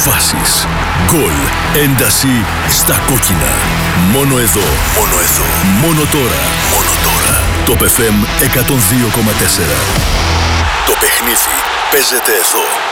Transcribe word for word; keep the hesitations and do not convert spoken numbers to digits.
Φάσεις, γκολ, ένταση στα κόκκινα. Μόνο εδώ, μόνο εδώ, μόνο τώρα, μόνο τώρα. Το εφ εμ εκατόν δύο κόμμα τέσσερα. Το παιχνίδι παίζεται εδώ.